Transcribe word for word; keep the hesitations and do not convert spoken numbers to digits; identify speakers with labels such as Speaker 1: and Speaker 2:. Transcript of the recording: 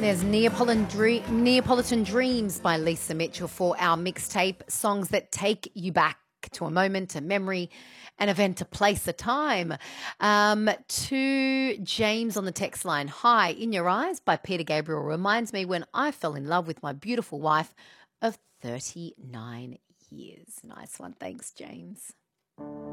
Speaker 1: There's Neapolitan, Dre- Neapolitan Dreams by Lisa Mitchell for our mixtape, songs that take you back to a moment, a memory, an event, a place, a time. Um, to James on the text line, Hi, In Your Eyes by Peter Gabriel reminds me when I fell in love with my beautiful wife of thirty-nine years. Nice one. Thanks, James.